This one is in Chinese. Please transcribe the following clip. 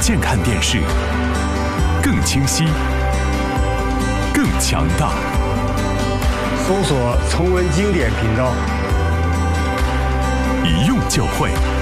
见看电视，更清晰，更强大。 搜索重温经典频道， 一用就会。